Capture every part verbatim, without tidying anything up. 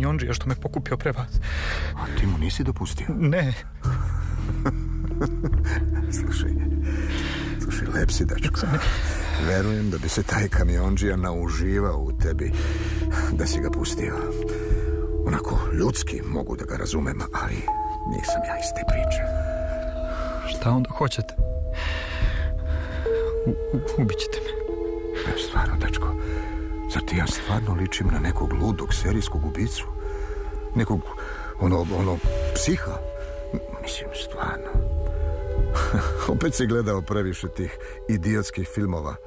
kamionđija što me pokupio pre vas. A ti mu nisi dopustio? Ne. Slušaj, slušaj, lep si, dečko. Verujem da bi se taj kamionđija nauživao u tebi da si ga pustio. Onako, ljudski mogu da ga razumem, ali nisam ja iz te priče. Šta onda hoćete? U, u, ubićete me. Ne, stvarno, dečko, zar ti ja stvarno ličim na nekog ludog serijskog ubicu? Nekog, ono, ono, psiha? Mislim, stvarno. Opet si gledao previše tih idiotskih filmova.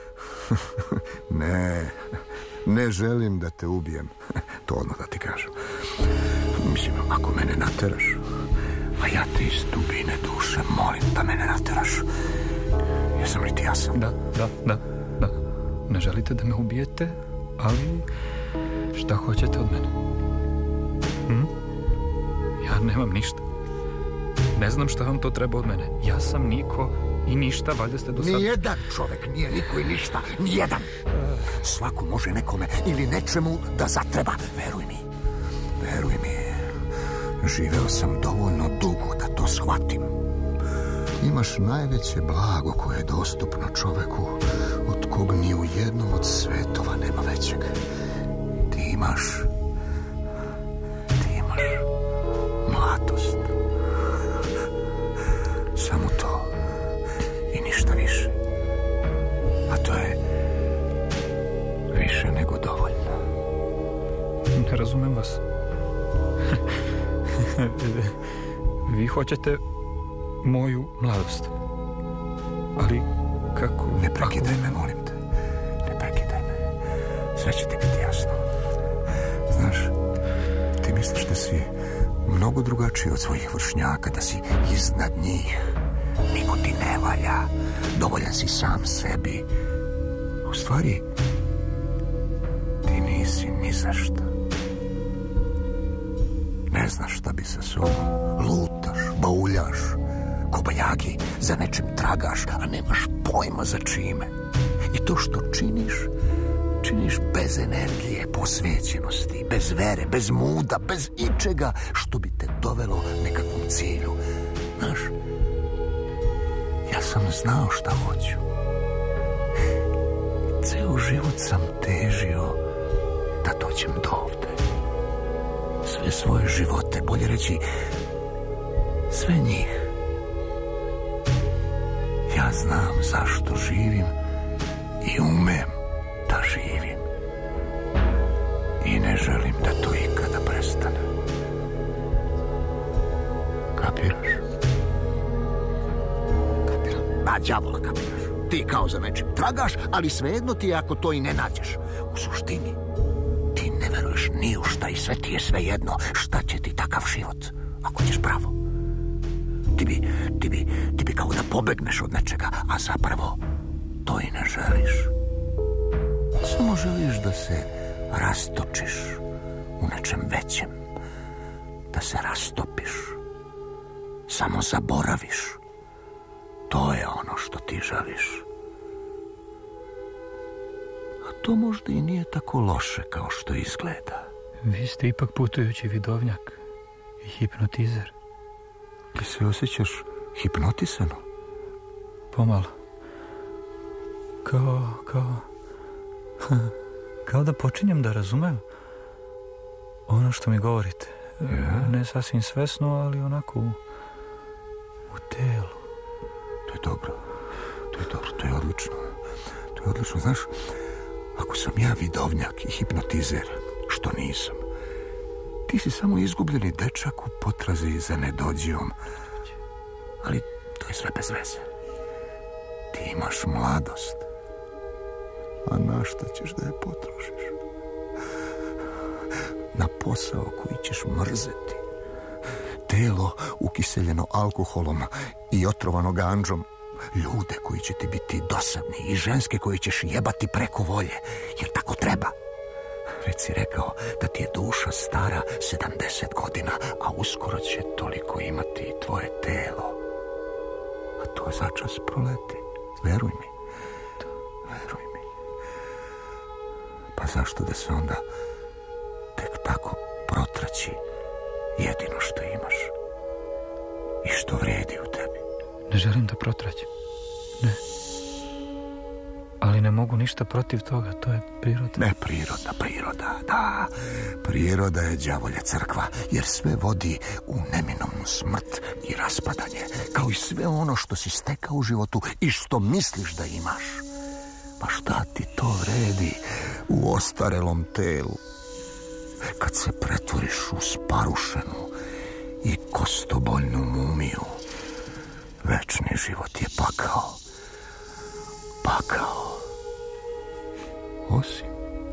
Ne, ne želim da te ubijem. To odmah da ti kažem. Mislim, ako mene nateraš, a ja te iz dubine duše molim da mene nateraš. Jesam li ti jasan? Da, da, da, da. Ne želite da me ubijete, ali šta hoćete od mene? Hm? Ja nemam ništa. Ne znam šta vam to treba od mene. Ja sam niko i ništa, valjda ste do sada... Nijedan čovek nije niko i ništa. Nijedan. Svako može nekome ili nečemu da zatreba. Veruj mi. Veruj mi. Živeo sam dovoljno dugo da to shvatim. Imaš najveće blago koje je dostupno čoveku, od kog ni u jednom od svetova nema većeg. Ti imaš... Ti imaš... mladost. Samo to. I ništa više. A to je... više nego dovoljno. Ne razumem vas. Vi hoćete moju mladost. Ali kako... Ne prekidaj me, molim te. Ne prekidaj me. Sve će ti biti jasno. Znaš, ti misliš da si mnogo drugačiji od svojih vršnjaka, da si iznad njih. Niko ti ne valja. Dovoljan si sam sebi. U stvari, ti nisi ni za šta. Ne znaš šta bi sa sobom. Lutaš, bauljaš, kobajagi, za nečim tragaš, a nemaš pojma za čime. I to što činiš, činiš bez energije, posvećenosti, bez vere, bez muda, bez ičega što bi te dovelo nekakvom cilju. Znaš, ja sam znao šta hoću. Ceo život sam težio da dođem do ovde. Sve svoje živote, bolje reći, sve njih. Ja znam zašto živim i umem da živim. I ne želim da to ikada prestane. Kapiraš? Kapiram. A đavola kapiraš. Ti kao za nečim tragaš, ali svejedno ti ako to i ne nađeš. U suštini, ti ne veruješ ni u šta i sve ti je svejedno. Šta će ti takav život, ako ćeš pravo? Ti bi, ti bi, ti bi kao da pobegneš od nečega, a zapravo to i ne želiš. Samo želiš da se rastočiš u nečem većem. Da se rastopiš. Samo zaboraviš. To je ono što ti želiš. A to možda i nije tako loše kao što izgleda. Vi ste ipak putujući vidovnjak i hipnotizer. Ti se osjećaš hipnotisano? Pomalo. Kao, kao... Kao da počinjem da razumem ono što mi govorite. Ja? Ne sasvim svesno, ali onako u, u telu. To je dobro. To je dobro, to je odlično. To je odlično, znaš, ako sam ja vidovnjak i hipnotizer, što nisam, ti si samo izgubljeni dečak u potrazi za nedođijom. Ali to je sve bez veze. Ti imaš mladost. A na šta ćeš da je potrošiš? Na posao koji ćeš mrzeti. Telo ukiseljeno alkoholom i otrovano ganđom. Ljude koji će ti biti dosadni i ženske koji ćeš jebati preko volje. Jer tako treba. Već si rekao da ti je duša stara sedamdeset godina, a uskoro će toliko imati i tvoje telo. A to začas proleti. Veruj mi. Veruj mi. Pa zašto da se onda tek tako Ne želim da protraćem. Ne. Ali ne mogu ništa protiv toga, to je priroda. Ne priroda, priroda, da. Priroda je đavolja crkva, jer sve vodi u neminovnu smrt i raspadanje, kao i sve ono što si stekao u životu i što misliš da imaš. Pa šta ti to vredi u ostarelom telu? Kad se pretvoriš u sparušenu i kostoboljnu mumiju, večni život je pakao. Pakao. Osim,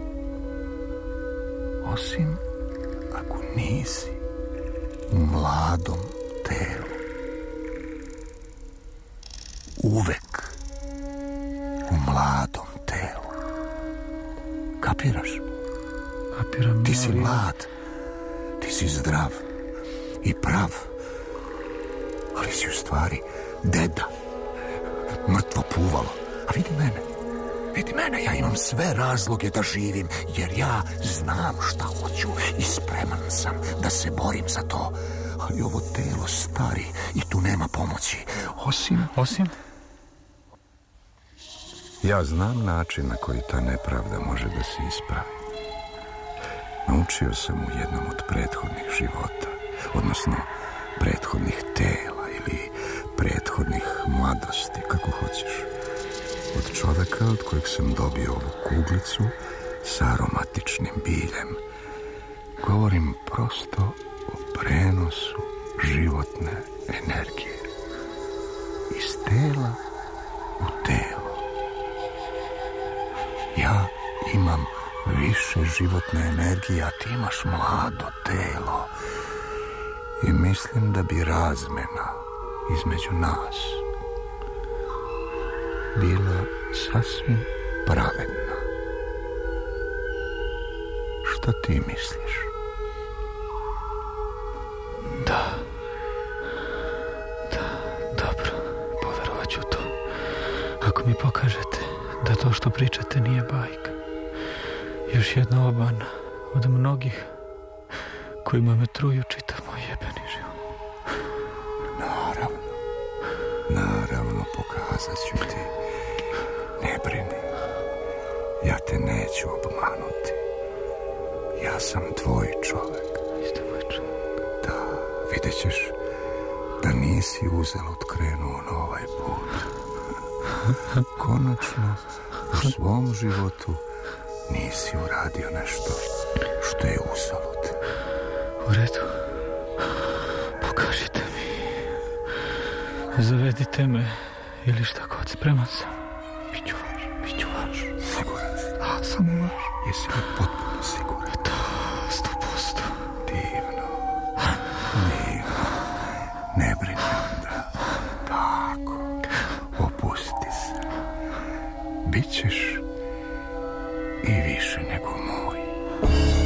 osim ako nisi u mladom telu. Uvek u mladom telu. Kapiraš? Kapiram. Ti si mlad, ti si zdrav i prav, ali si u stvari deda, mrtvo puvalo. A vidi mene, vidi mene, ja imam sve razloge da živim, jer ja znam šta hoću i spreman sam da se borim za to. Ali ovo telo stari i tu nema pomoći, osim... Osim? Ja znam način na koji ta nepravda može da se ispravi. Naučio sam u jednom od prethodnih života, odnosno prethodnih tela ili prethodnih mladosti, kako hoćeš. Od čoveka od kojeg sam dobio ovu kuglicu sa aromatičnim biljem. Govorim prosto o prenosu životne energije iz tela u telo. Ja imam više životne energije, a ti imaš mlado telo. I mislim da bi razmena između nas bila sasvim pravedna. Šta ti misliš? Da. Da, dobro. Poverovat ću to. Ako mi pokažete da to što pričate nije bajka. Još jedna obmana od mnogih kojima me truju čitav moj jebeni život. Naravno. Naravno, pokazat ću ti. Ne brini. Ja te neću obmanuti. Ja sam tvoj čovek. Jeste moj čovek. Da, vidjet ćeš da nisi uzalud krenuo na ovaj put. Konačno, u svom životu nisi uradio nešto što je uzalud. U redu. Pokažite mi. Zavedite me ili šta god, spreman sam. Biću vaš, biću vaš. Siguran si? A, samo vaš. Jesi li potpuno siguran? Da, sto posto. Divno. Divno. Ne brini onda. Tako. Opusti se. Bićeš i više nego